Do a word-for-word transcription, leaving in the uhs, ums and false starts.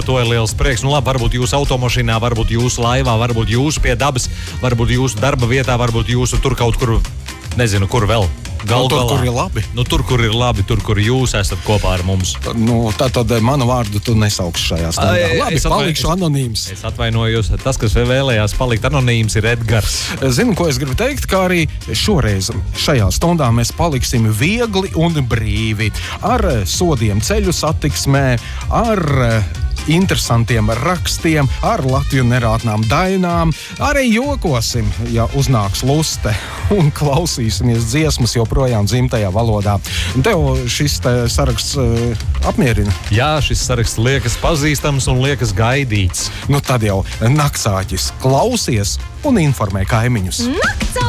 par to ir liels prieks. Nu labi, varbūt jūsu automašīnā, varbūt jūsu laivā, varbūt jūsu pie dabas, varbūt jūsu darba vietā, varbūt jūsu tur kaut kur, nezinu, kur vēl. Nu, tur, kur ir labi. Nu, tur, kur ir labi, tur, kur jūs esat kopā ar mums. Nu, tā tad manu vārdu tu nesauksi šajā stundā. Ai, Labi, es atvain- palikšu anonīms. Es atvainojos, tas, kas vēlējās palikt anonīms, ir Edgars. Zinu, ko es gribu teikt, kā arī šoreiz šajā stundā mēs paliksim viegli un brīvi. Ar sodiem ceļu satiksmē, ar interesantiem rakstiem, ar Latviju nerātnām dainām. Arī jokosim, ja uznāks luste, un klausīsimies dziesmas joprojām dzimtajā valodā. Tev šis te saraksts uh, apmierina? Jā, šis saraksts liekas pazīstams un liekas gaidīts. Nu tad jau naktsāķis klausies un informē kaimiņus. Naktsāķis!